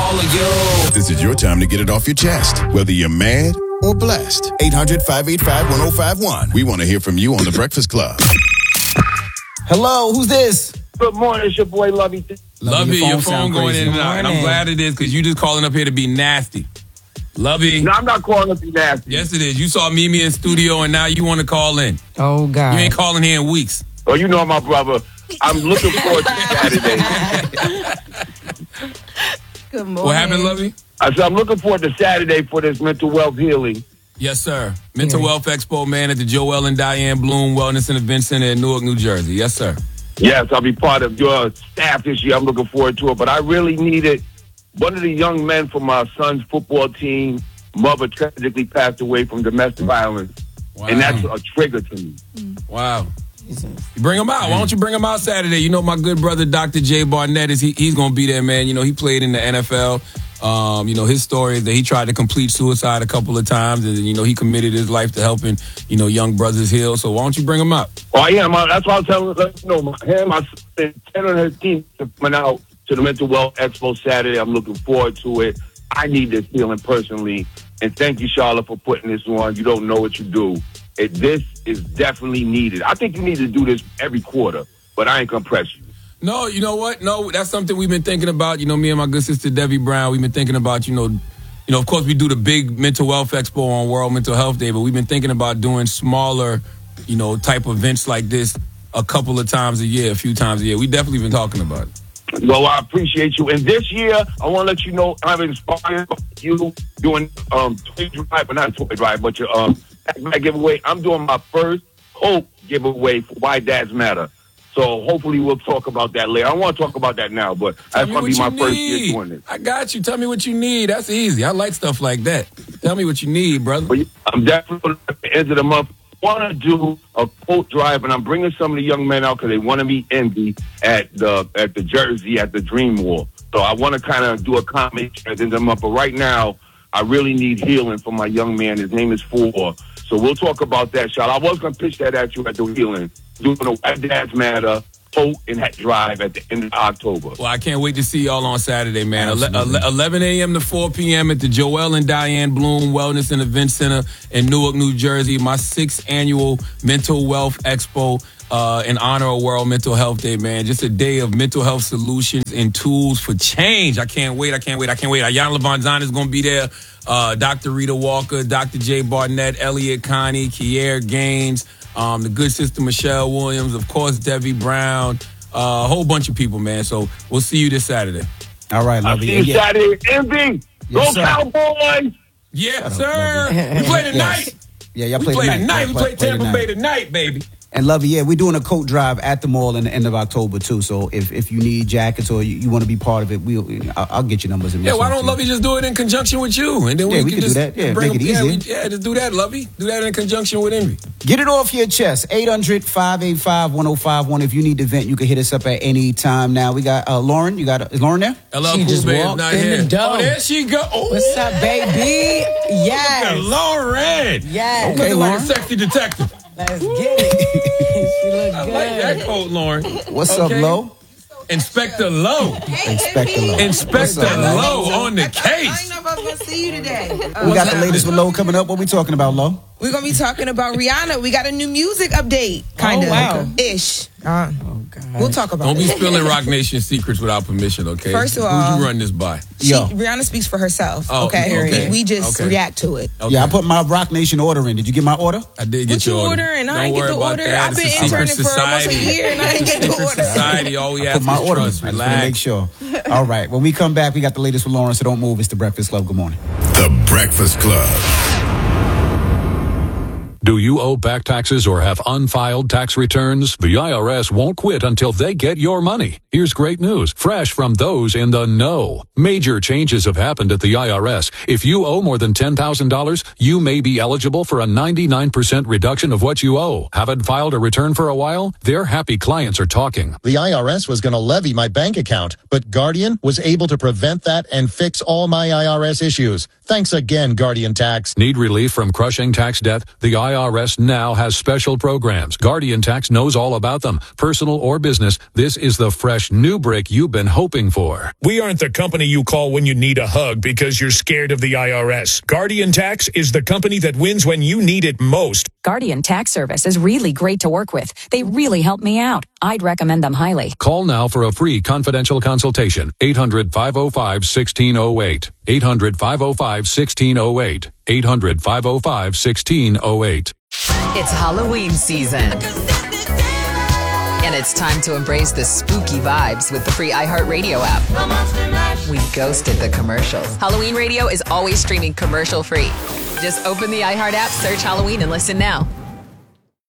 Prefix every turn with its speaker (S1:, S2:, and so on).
S1: all of you.
S2: This is your time to get it off your chest, whether you're mad or blessed. 800-585-1051. We want to hear from you on The Breakfast Club.
S3: Hello, who's this?
S4: Good morning, it's your boy Lovey.
S1: Lovey, your phone going in and out. And I'm glad it is because you just calling up here to be nasty. Lovey.
S4: No, I'm not calling up to be nasty.
S1: Yes, it is. You saw Mimi in studio and now you want to call in.
S5: Oh, God.
S1: You ain't calling here in weeks.
S4: Oh, you know my brother. I'm looking forward to Saturday.
S5: Good morning.
S1: What happened, Lovey?
S4: I said I'm looking forward to Saturday for this mental wealth healing.
S1: Yes, sir. Mental Wealth Expo, man, at the Joel and Diane Bloom Wellness and Event Center in Newark, New Jersey. Yes, sir.
S4: Yes, I'll be part of your staff this year. I'm looking forward to it. But I really needed one of the young men from my son's football team. Mother tragically passed away from domestic violence.
S1: Wow.
S4: And that's a trigger to me.
S1: Wow. You bring him out. Why don't you bring him out Saturday? You know my good brother, Dr. Jay Barnett, he's going to be there, man. You know, he played in the NFL. You know, his story is that he tried to complete suicide a couple of times, and, you know, he committed his life to helping, you know, young brothers heal. So why don't you bring him out?
S4: Oh, yeah, that's why I was telling him, I spent 10 on his team went out to the Mental Wealth Expo Saturday. I'm looking forward to it. I need this healing personally. And thank you, Charlotte, for putting this on. You don't know what you do. This is definitely needed. I think you need to do this every quarter, but I ain't going to press you.
S1: No, you know what? No, that's something we've been thinking about. You know, me and my good sister, Debbie Brown, we've been thinking about, you know, of course we do the big Mental Wealth Expo on World Mental Health Day, but we've been thinking about doing smaller, you know, type events like this a couple of times a year, a few times a year. We definitely been talking about it.
S4: Well, I appreciate you. And this year, I want to let you know I'm inspired by you doing toy drive, but not toy drive, but your bag giveaway. I'm doing my first Hope giveaway for Why Dads Matter. So hopefully we'll talk about that later. I want to talk about that now, but that's going to be my first year doing it.
S1: I got you. Tell me what you need. That's easy. I like stuff like that. Tell me what you need, brother.
S4: I'm definitely at the end of the month. I want to do a coat drive, and I'm bringing some of the young men out because they want to meet Envy at the Jersey at the Dream Wall. So I want to kind of do a comment at the end of the month. But right now, I really need healing for my young man. His name is Four. So we'll talk about that, Charlotte. I was going to pitch that at you at the healing. Doing a Why Dads Matter, Hope, and Hat Drive at the end of October.
S1: Well, I can't wait to see y'all on Saturday, man. 11 a.m. to 4 p.m. at the Joel and Diane Bloom Wellness and Event Center in Newark, New Jersey. My 6th annual Mental Wealth Expo in honor of World Mental Health Day, man. Just a day of mental health solutions and tools for change. I can't wait. Ayanna Lavanzana is going to be there. Dr. Rita Walker, Dr. Jay Barnett, Elliot Connie, Kier Gaines, the good sister Michelle Williams, of course, Debbie Brown, a whole bunch of people, man. So we'll see you this Saturday.
S3: All right, Lovey.
S4: I'll see you Saturday. MB, go Cowboys!
S1: Yes, sir. We play tonight.
S3: Yeah, y'all play tonight.
S1: We play Tampa Bay tonight, baby.
S3: And Lovey, we're doing a coat drive at the mall in the end of October too. So if you need jackets or you want to be part of it, I'll get your numbers.
S1: Yeah, why don't Lovey just do it in conjunction with you, and then we can
S3: just
S1: do
S3: that. Yeah, make it easy.
S1: Just do that, Lovey. Do that in conjunction with Envy.
S3: Get it off your chest. 800-585-1051. If you need the event, you can hit us up at any time. Now we got Lauren. Is Lauren there?
S1: LL
S5: She
S1: Cool
S5: just
S1: Babe
S5: walked
S1: not
S5: in
S1: here.
S5: the door.
S1: Oh, there she go. Oh,
S5: What's up, baby? Yes.
S1: look at Lauren.
S5: Yes.
S1: Looking like a
S3: Lauren.
S1: sexy detective.
S5: Let's get it. She look
S1: I
S5: good.
S1: like that quote, Lauren.
S3: What's up, Lo?
S1: Inspector Lowe.
S3: Inspector Lo.
S1: Inspector Lowe on the
S6: I
S1: case.
S6: didn't know if I was going to see you today.
S3: We got the latest with Lo coming up. What we talking about, Lo?
S6: We're going to be talking about Rihanna. We got a new music update. Kind of.
S5: wow.
S6: Ish.
S3: Oh, God.
S6: We'll talk about
S1: Don't be
S6: it.
S1: spilling Rock Nation secrets without permission, okay?
S6: First of
S1: Who'd
S6: all-
S1: you run this by?
S6: Rihanna speaks for herself.
S1: Oh,
S6: okay?
S1: okay.
S6: We just
S1: Okay.
S6: react to it.
S1: Okay.
S3: Yeah, I put my Rock Nation order in. Did you get my order?
S1: I did get
S6: What you
S1: your order.
S6: ordering? I
S1: Don't
S6: ain't get
S1: worry
S6: the
S1: about
S6: order.
S1: that.
S6: I've been
S1: It's a secret
S6: interning for almost a
S1: society.
S6: year and I ain't get the
S1: Secret
S6: order.
S1: society. All we
S3: I
S1: ask
S3: put my
S1: is
S3: order in. I
S1: trust.
S3: just want to make
S1: Relax.
S3: sure. All right. When we come back, we got the latest with Lauren, so don't move. It's the Breakfast Club. Good morning.
S2: The Breakfast Club.
S7: Do you owe back taxes or have unfiled tax returns? The IRS won't quit until they get your money. Here's great news, fresh from those in the know. Major changes have happened at the IRS. If you owe more than $10,000, you may be eligible for a 99% reduction of what you owe. Haven't filed a return for a while? Their happy clients are talking.
S8: The IRS was going to levy my bank account, but Guardian was able to prevent that and fix all my IRS issues. Thanks again, Guardian Tax.
S7: Need relief from crushing tax debt? The IRS now has special programs. Guardian Tax knows all about them. Personal or business, this is the fresh fresh new brick you've been hoping for.
S9: We aren't the company you call when you need a hug because you're scared of the IRS. Guardian Tax is the company that wins when you need it most.
S10: Guardian Tax Service is really great to work with. They really helped me out. I'd recommend them highly.
S7: Call now for a free confidential consultation. 800-505-1608. 800-505-1608. 800-505-1608.
S11: It's Halloween season. And it's time to embrace the spooky vibes with the free iHeartRadio app. We ghosted the commercials. Halloween Radio is always streaming commercial free. Just open the iHeart app, search Halloween, and listen now.